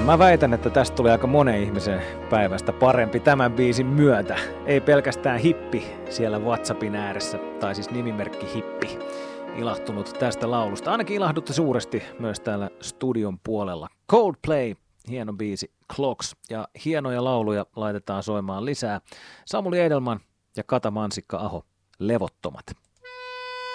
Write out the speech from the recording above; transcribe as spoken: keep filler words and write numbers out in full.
Mä väitän, että tästä tuli aika monen ihmisen päivästä parempi tämän biisin myötä. Ei pelkästään hippi siellä WhatsAppin ääressä, tai siis nimimerkki hippi, ilahtunut tästä laulusta. Ainakin ilahdutte suuresti myös täällä studion puolella. Coldplay, hieno biisi, Clocks, ja hienoja lauluja laitetaan soimaan lisää. Samuli Edelman ja Kata Mansikka-aho, Levottomat.